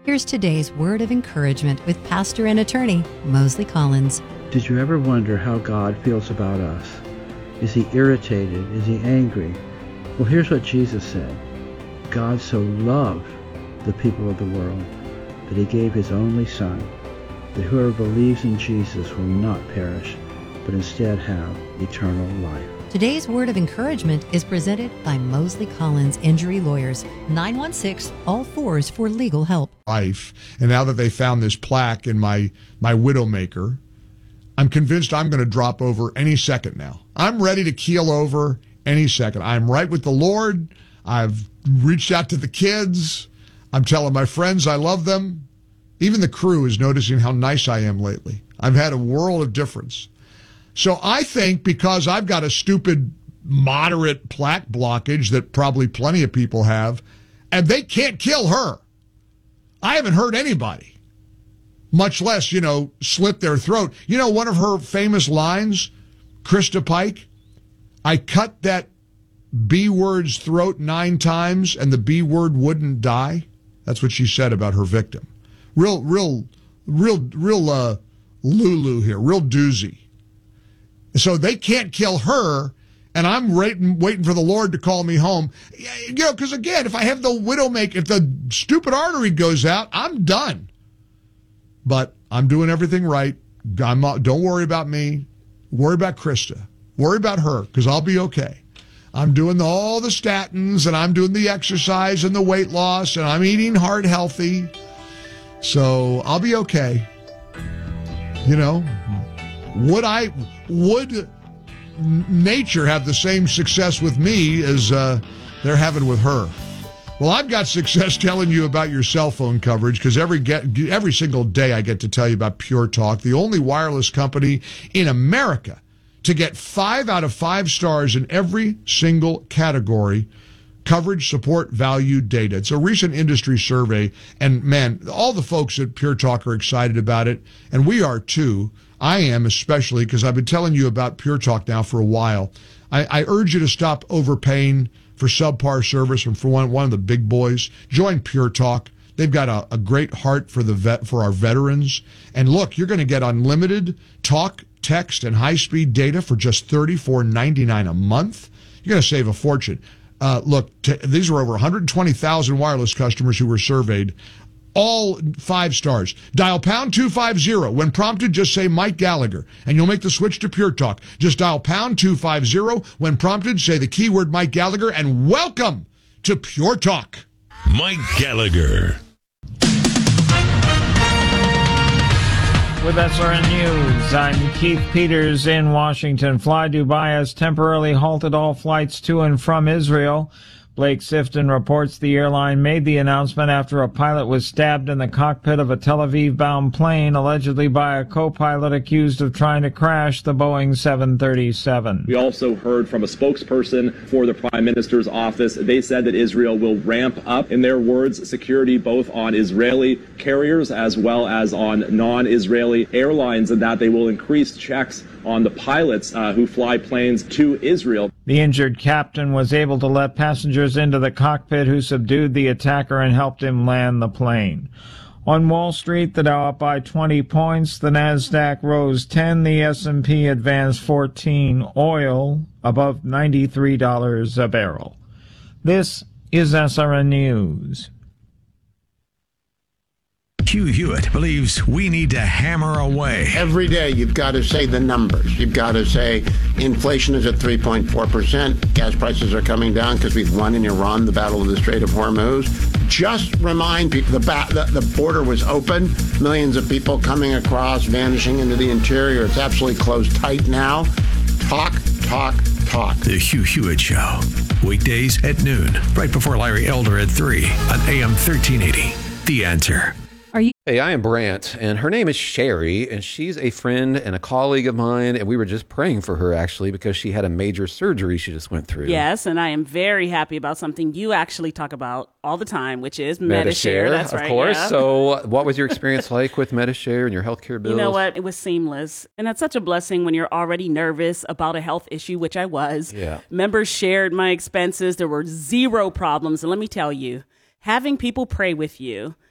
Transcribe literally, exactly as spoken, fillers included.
Here's today's word of encouragement with pastor and attorney Mosley Collins. Did you ever wonder how God feels about us? Is he irritated? Is he angry? Well, here's what Jesus said. God so loved the people of the world that he gave his only Son, that whoever believes in Jesus will not perish, but instead have eternal life. Today's word of encouragement is presented by Mosley Collins Injury Lawyers, nine one six, all fours for legal help. Life, and now that they found this plaque in my, my Widowmaker, I'm convinced I'm going to drop over any second now. I'm ready to keel over any second. I'm right with the Lord. I've reached out to the kids. I'm telling my friends I love them. Even the crew is noticing how nice I am lately. I've had a world of difference. So I think because I've got a stupid, moderate plaque blockage that probably plenty of people have, and they can't kill her. I haven't hurt anybody, much less, you know, slit their throat. You know, one of her famous lines, Krista Pike, I cut that B word's throat nine times and the B word wouldn't die. That's what she said about her victim. Real, real, real, real uh, Lulu here, real doozy. So they can't kill her, and I'm waiting, waiting for the Lord to call me home. You know, because again, if I have the Widowmaker, if the stupid artery goes out, I'm done. But I'm doing everything right. I'm not, don't worry about me. Worry about Krista. Worry about her, because I'll be okay. I'm doing all the statins, and I'm doing the exercise and the weight loss, and I'm eating heart healthy. So I'll be okay. You know, would I, would nature have the same success with me as uh, they're having with her? Well, I've got success telling you about your cell phone coverage because every get, every single day I get to tell you about Pure Talk, the only wireless company in America to get five out of five stars in every single category. Coverage, support, value, data. It's a recent industry survey, and man, all the folks at Pure Talk are excited about it, and we are too. I am especially because I've been telling you about Pure Talk now for a while. I, I urge you to stop overpaying for subpar service from for one, one of the big boys. Join Pure Talk. They've got a, a great heart for the vet for our veterans. And look, you're going to get unlimited talk, text, and high-speed data for just thirty-four ninety-nine a month. You're going to save a fortune. Uh, look, t- these were over one hundred twenty thousand wireless customers who were surveyed. All five stars. Dial pound two fifty. When prompted, just say Mike Gallagher, and you'll make the switch to Pure Talk. Just dial pound two fifty. When prompted, say the keyword Mike Gallagher, and welcome to Pure Talk. Mike Gallagher. With S R N News, I'm Keith Peters in Washington. Fly Dubai has temporarily halted all flights to and from Israel. Blake Sifton reports the airline made the announcement after a pilot was stabbed in the cockpit of a Tel Aviv-bound plane, allegedly by a co-pilot accused of trying to crash the Boeing seven thirty-seven. We also heard from a spokesperson for the Prime Minister's office. They said that Israel will ramp up, in their words, security both on Israeli carriers as well as on non-Israeli airlines, and that they will increase checks on the pilots uh, who fly planes to Israel. The injured captain was able to let passengers into the cockpit who subdued the attacker and helped him land the plane. On Wall Street, the Dow up by twenty points, the Nasdaq rose ten, the S and P advanced fourteen, oil above ninety-three dollars a barrel. This is S R N News. Hugh Hewitt believes we need to hammer away. Every day you've got to say the numbers. You've got to say inflation is at three point four percent. Gas prices are coming down because we've won in Iran the battle of the Strait of Hormuz. Just remind people the, ba- the, the border was open. Millions of people coming across, vanishing into the interior. It's absolutely closed tight now. Talk, talk, talk. The Hugh Hewitt Show. Weekdays at noon, right before Larry Elder at three on A M thirteen eighty. The Answer. Hey, I am Brant, and her name is Sherry, and she's a friend and a colleague of mine, and we were just praying for her, actually, because she had a major surgery she just went through. Yes, and I am very happy about something you actually talk about all the time, which is Medi-Share. Medi-Share, That's of right, course. yeah. So what was your experience like with Medi-Share and your healthcare bills? You know what? It was seamless, and that's such a blessing when you're already nervous about a health issue, which I was. Yeah. Members shared my expenses. There were zero problems, and let me tell you, having people pray with you